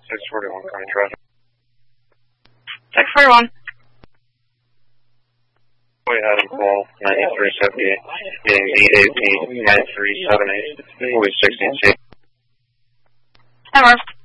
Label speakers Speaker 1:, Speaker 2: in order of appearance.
Speaker 1: 641 coming traffic.
Speaker 2: 641.
Speaker 1: We had him call 9378, meeting D18 9378, only 16C.
Speaker 2: That works.